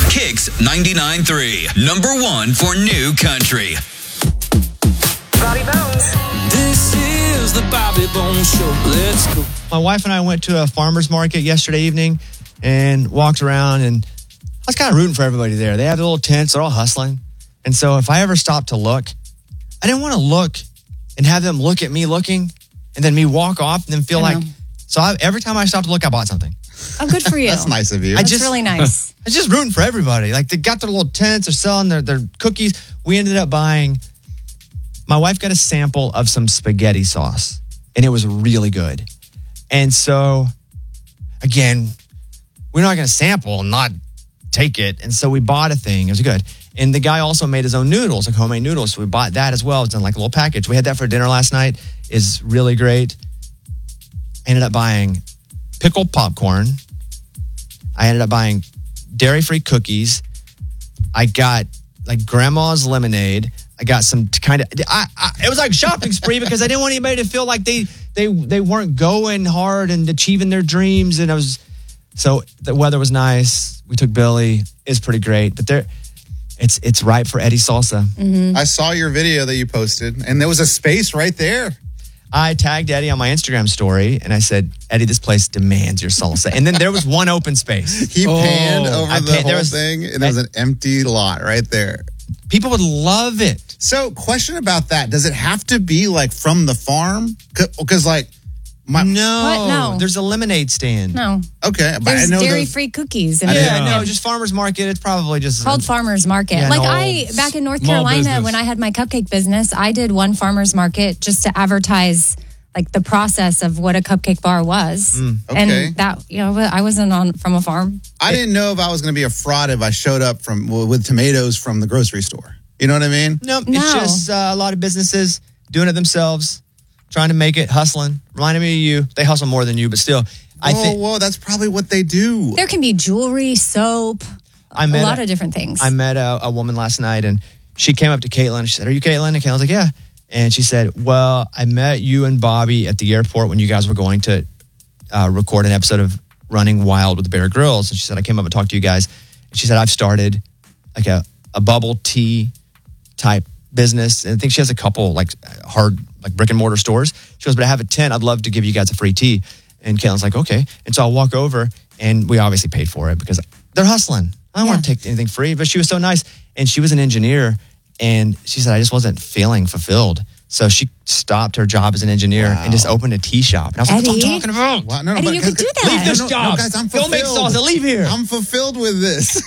Kicks 99.3, number one for new country. Bobby Bones. This is the Bobby Bones Show. Let's go. My wife and I went to a farmer's market yesterday evening and walked around, and I was kind of rooting for everybody there. They have the little tents. They're all hustling. And so if I ever stopped to look, I didn't want to look and have them look at me looking and then me walk off and then feel like... So every time I stopped to look, I bought something. Oh, good for you. That's nice of you. That's really nice. I was just rooting for everybody. Like, they got their little tents. They're selling their cookies. We ended up buying... My wife got a sample of some spaghetti sauce, and it was really good. And so, again, we're not going to sample and not take it. And so we bought a thing. It was good. And the guy also made his own noodles, like homemade noodles. So we bought that as well. It's in like a little package. We had that for dinner last night. It's really great. I ended up buying pickled popcorn. I ended up buying dairy-free cookies. I got like grandma's lemonade. I got some kind of... it was like a shopping spree because I didn't want anybody to feel like they weren't going hard and achieving their dreams. And so the weather was nice. We took Billy. It's pretty great. But it's ripe for Eddie salsa. Mm-hmm. I saw your video that you posted, and there was a space right there. I tagged Eddie on my Instagram story, and I said, Eddie, this place demands your salsa. And then there was one open space. He panned over the whole thing, and there was an empty lot right there. People would love it. So, question about that. Does it have to be, like, from the farm? Because, like... No. There's a lemonade stand. No. Okay. But There's I know dairy-free cookies. No, just farmer's market. It's probably just... called farmer's market. Yeah, back in North Carolina, when I had my cupcake business, I did one farmer's market just to advertise like the process of what a cupcake bar was. Okay. And that, I wasn't from a farm. I didn't know if I was going to be a fraud if I showed up with tomatoes from the grocery store. You know what I mean? No, it's just a lot of businesses doing it themselves, trying to make it, hustling. Reminded me of you. They hustle more than you, but still. Whoa, that's probably what they do. There can be jewelry, soap, a lot of different things. I met a woman last night, and she came up to Caitlin. She said, "Are you Caitlin?" And Caitlin was like, "Yeah." And she said, "Well, I met you and Bobby at the airport when you guys were going to record an episode of Running Wild with Bear Grylls." And she said, "I came up and talked to you guys." And she said, "I've started like a bubble tea type business." And I think she has a couple like brick and mortar stores. She goes, "But I have a tent. I'd love to give you guys a free tea." And Caitlin's like, "Okay." And so I'll walk over, and we obviously paid for it because they're hustling. I don't want to take anything free, but she was so nice. And she was an engineer, and she said, "I just wasn't feeling fulfilled." So she stopped her job as an engineer and just opened a tea shop. And I was like, "What are you talking about?" Wow, no, Eddie, you could do that. Leave this job. No, guys, I'm fulfilled. Don't make salsa. Leave here. I'm fulfilled with this.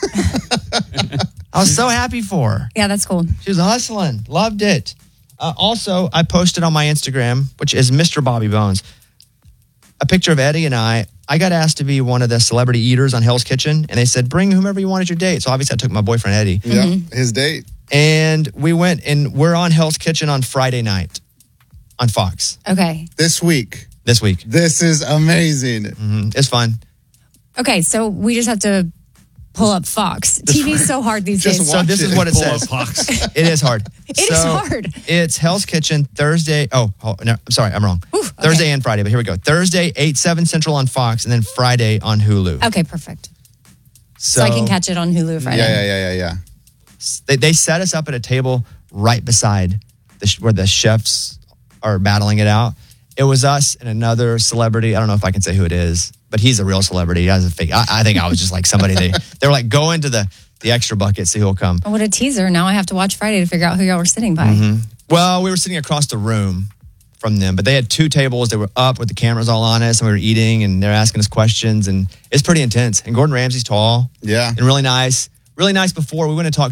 I was so happy for her. Yeah, that's cool. She was hustling. Loved it. Also, I posted on my Instagram, which is Mr. Bobby Bones, a picture of Eddie and I. I got asked to be one of the celebrity eaters on Hell's Kitchen, and they said, "Bring whomever you want at your date." So obviously I took my boyfriend Eddie. Yeah, his date. And we went, and we're on Hell's Kitchen on Friday night on Fox. Okay. This week. This is amazing. It's fun. Okay, so we just have to pull up Fox. TV's so hard these days. So this is what it says. It is hard. It is hard. It's Hell's Kitchen Thursday. No, I'm sorry, I'm wrong. Okay. Thursday and Friday, but here we go. Thursday, 8/7 Central on Fox, and then Friday on Hulu. Okay, perfect. So I can catch it on Hulu Friday. Yeah. They set us up at a table right beside where the chefs are battling it out. It was us and another celebrity. I don't know if I can say who it is, but he's a real celebrity. He has a fake. I think I was just like somebody. They were like, go into the extra bucket, see who'll come. Oh, what a teaser. Now I have to watch Friday to figure out who y'all were sitting by. Well, we were sitting across the room from them, but they had two tables. They were up with the cameras all on us, and we were eating, and they're asking us questions, and it's pretty intense. And Gordon Ramsay's tall. Yeah. And really nice. Really nice before. We went and talked